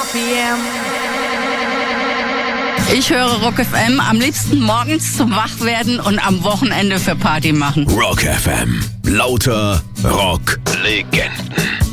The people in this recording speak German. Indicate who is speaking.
Speaker 1: p.m.
Speaker 2: Ich höre Rock FM am liebsten morgens zum Wachwerden und am Wochenende für Party machen.
Speaker 3: Rock FM. Lauter Rock-Legenden.